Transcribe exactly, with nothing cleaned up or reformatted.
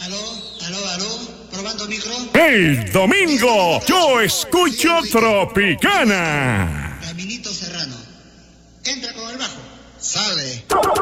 Aló, aló, aló, probando micro. El domingo yo escucho Tropicana. Caminito Serrano. Entra con el bajo. Sale.